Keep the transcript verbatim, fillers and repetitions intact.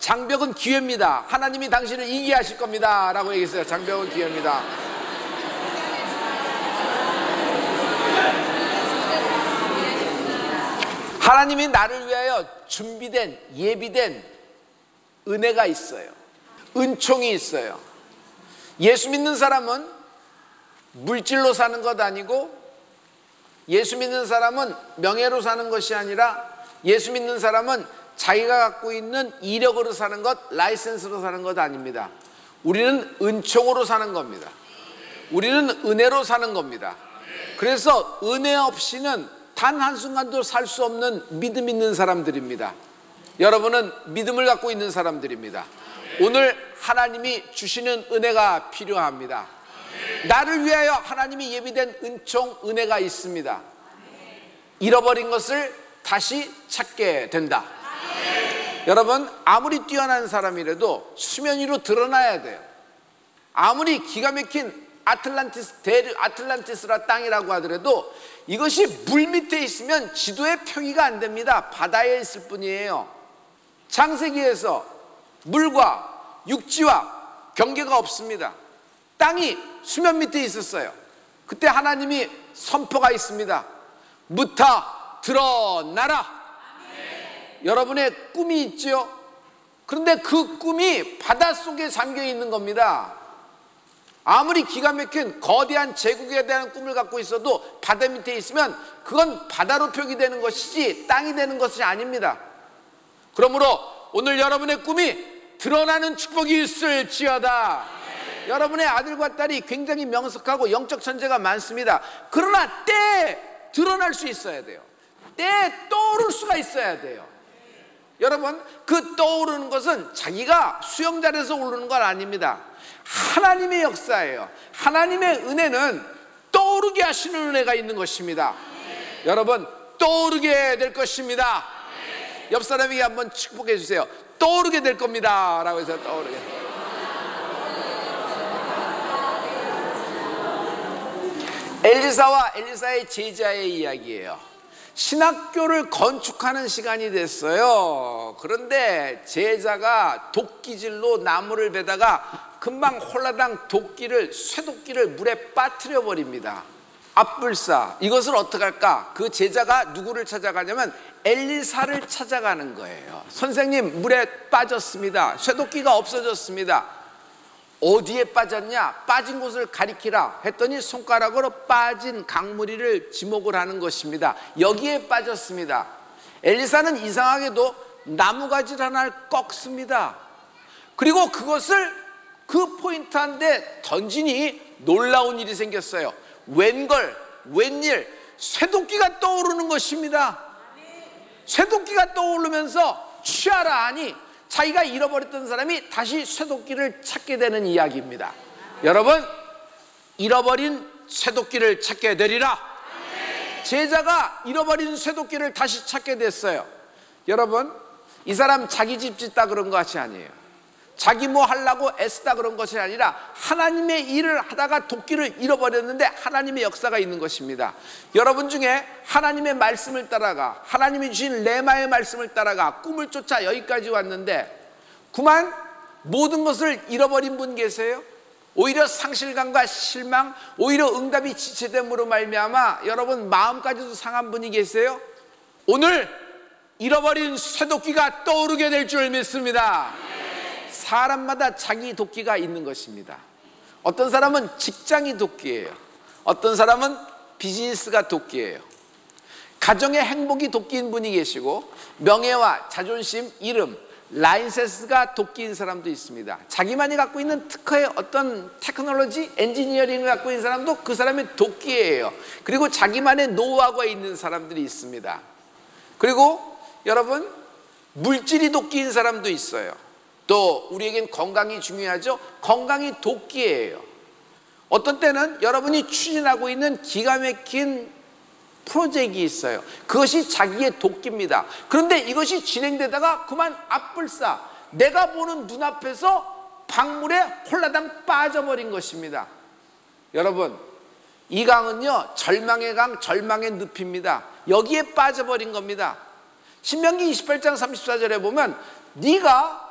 장벽은 기회입니다. 하나님이 당신을 이기게 하실 겁니다 라고 얘기했어요. 장벽은 기회입니다. 하나님이 나를 위하여 준비된, 예비된 은혜가 있어요. 은총이 있어요. 예수 믿는 사람은 물질로 사는 것 아니고, 예수 믿는 사람은 명예로 사는 것이 아니라, 예수 믿는 사람은 자기가 갖고 있는 이력으로 사는 것, 라이센스로 사는 것 아닙니다. 우리는 은총으로 사는 겁니다. 우리는 은혜로 사는 겁니다. 그래서 은혜 없이는 단 한순간도 살 수 없는 믿음 있는 사람들입니다. 여러분은 믿음을 갖고 있는 사람들입니다. 오늘 하나님이 주시는 은혜가 필요합니다. 나를 위하여 하나님이 예비된 은총, 은혜가 있습니다. 잃어버린 것을 다시 찾게 된다. 여러분, 아무리 뛰어난 사람이라도 수면 위로 드러나야 돼요. 아무리 기가 막힌 아틀란티스, 대륙 아틀란티스라 땅이라고 하더라도 이것이 물 밑에 있으면 지도에 표기가 안 됩니다. 바다에 있을 뿐이에요. 창세기에서 물과 육지와 경계가 없습니다. 땅이 수면 밑에 있었어요. 그때 하나님이 선포가 있습니다. 무타 드러나라. 여러분의 꿈이 있죠? 그런데 그 꿈이 바닷속에 잠겨 있는 겁니다. 아무리 기가 막힌 거대한 제국에 대한 꿈을 갖고 있어도 바다 밑에 있으면 그건 바다로 표기되는 것이지 땅이 되는 것이 아닙니다. 그러므로 오늘 여러분의 꿈이 드러나는 축복이 있을지어다. 네. 여러분의 아들과 딸이 굉장히 명석하고 영적 천재가 많습니다. 그러나 때에 드러날 수 있어야 돼요. 때에 떠오를 수가 있어야 돼요. 여러분, 그 떠오르는 것은 자기가 수영자리에서 오르는 건 아닙니다. 하나님의 역사예요. 하나님의 은혜는 떠오르게 하시는 은혜가 있는 것입니다. 네. 여러분, 떠오르게 될 것입니다. 네. 옆 사람에게 한번 축복해 주세요. 떠오르게 될 겁니다 라고 해서 떠오르게. 엘리사와 엘리사의 제자의 이야기예요. 신학교를 건축하는 시간이 됐어요. 그런데 제자가 도끼질로 나무를 베다가 금방 홀라당 도끼를, 쇠도끼를 물에 빠뜨려 버립니다. 앞불사, 이것을 어떡할까? 그 제자가 누구를 찾아가냐면 엘리사를 찾아가는 거예요. 선생님, 물에 빠졌습니다. 쇠도끼가 없어졌습니다. 어디에 빠졌냐? 빠진 곳을 가리키라 했더니 손가락으로 빠진 강물이를 지목을 하는 것입니다. 여기에 빠졌습니다. 엘리사는 이상하게도 나무가지 하나를 꺾습니다. 그리고 그것을 그 포인트 한 데 던지니 놀라운 일이 생겼어요. 웬걸, 웬일, 쇠도끼가 떠오르는 것입니다. 쇠도끼가 떠오르면서 취하라 하니 자기가 잃어버렸던 사람이 다시 쇠도끼를 찾게 되는 이야기입니다. 여러분, 잃어버린 쇠도끼를 찾게 되리라. 제자가 잃어버린 쇠도끼를 다시 찾게 됐어요. 여러분, 이 사람 자기 집 짓다 그런 것이 아니에요. 자기 뭐 하려고 애쓰다 그런 것이 아니라 하나님의 일을 하다가 도끼를 잃어버렸는데 하나님의 역사가 있는 것입니다. 여러분 중에 하나님의 말씀을 따라가, 하나님이 주신 레마의 말씀을 따라가 꿈을 쫓아 여기까지 왔는데 그만 모든 것을 잃어버린 분 계세요? 오히려 상실감과 실망, 오히려 응답이 지체됨으로 말미암아 여러분 마음까지도 상한 분이 계세요? 오늘 잃어버린 쇠도끼가 떠오르게 될 줄 믿습니다. 사람마다 자기 도끼가 있는 것입니다. 어떤 사람은 직장이 도끼예요. 어떤 사람은 비즈니스가 도끼예요. 가정의 행복이 도끼인 분이 계시고 명예와 자존심, 이름, 라이센스가 도끼인 사람도 있습니다. 자기만이 갖고 있는 특허의 어떤 테크놀로지, 엔지니어링을 갖고 있는 사람도 그 사람의 도끼예요. 그리고 자기만의 노하우가 있는 사람들이 있습니다. 그리고 여러분, 물질이 도끼인 사람도 있어요. 또 우리에겐 건강이 중요하죠. 건강이 도끼예요. 어떤 때는 여러분이 추진하고 있는 기가 막힌 프로젝트가 있어요. 그것이 자기의 도끼입니다. 그런데 이것이 진행되다가 그만 앞불사, 내가 보는 눈앞에서 박물에 홀라당 빠져버린 것입니다. 여러분, 이 강은요 절망의 강, 절망의 늪입니다. 여기에 빠져버린 겁니다. 신명기 이십팔 장 삼십사 절에 보면 네가